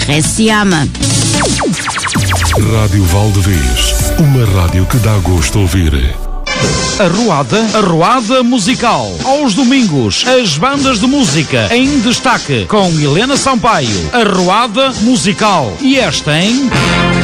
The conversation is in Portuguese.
RSA. Rádio Valdevez, uma rádio que dá gosto de ouvir. Arruada musical. Aos domingos, as bandas de música em destaque com Helena Sampaio. Arruada musical. E esta, hein?